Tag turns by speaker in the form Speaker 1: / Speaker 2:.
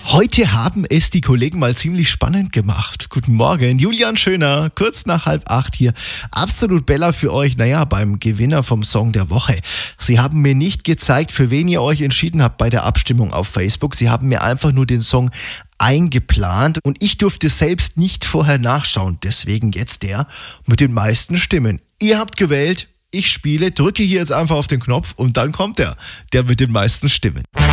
Speaker 1: Heute haben es die Kollegen mal ziemlich spannend gemacht. Guten Morgen, Julian Schöner, kurz nach 7:30 hier. Absolut Bella für euch, beim Gewinner vom Song der Woche. Sie haben mir nicht gezeigt, für wen ihr euch entschieden habt bei der Abstimmung auf Facebook. Sie haben mir einfach nur den Song eingeplant und ich durfte selbst nicht vorher nachschauen. Deswegen jetzt der mit den meisten Stimmen. Ihr habt gewählt, ich spiele, drücke hier jetzt einfach auf den Knopf und dann kommt der mit den meisten Stimmen.